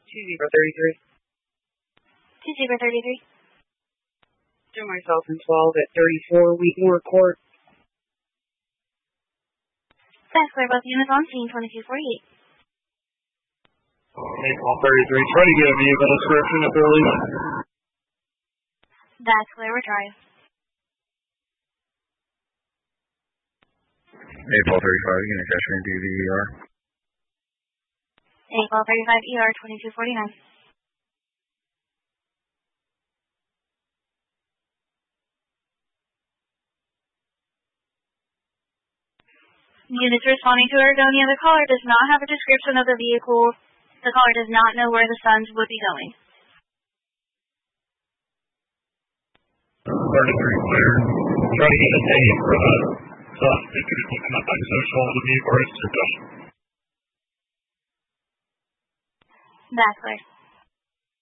2033. 2033. Do myself in 12 at 34 Wheatmore Court. That's clear. Both units on scene, 2248. April 33, try to get a vehicle description if they're leaving. That's clear. We're trying. April 35, you gonna catch me to the ER? April 35 ER 2249. Units responding to Ergonia. The caller does not have a description of the vehicle. The caller does not know where the Suns would be going. 33 clear. Try to get a name for the Sun. They could have taken up by social to me or Instagram. That's clear.